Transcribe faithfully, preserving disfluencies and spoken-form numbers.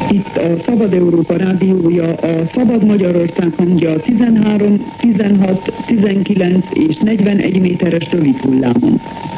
Itt a Szabad Európa rádiója, a Szabad Magyarország hangja tizenhárom, tizenhat, tizenkilenc és negyvenegy méteres rövid hullámon.